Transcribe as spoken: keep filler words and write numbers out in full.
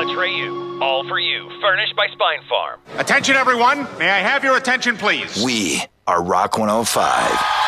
Atreyu, all for you. Furnished by Spine Farm. Attention, everyone. May I have your attention, please? We are Rock one oh five.